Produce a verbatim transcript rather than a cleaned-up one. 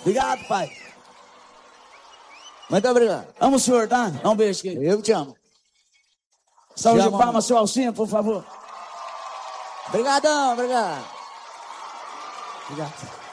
Obrigado, pai. Muito obrigado. Amo o senhor, tá? Dá um beijo aqui. Eu te amo. Salve te de palmas, seu Alcinha, por favor. Obrigadão, obrigado. Obrigado.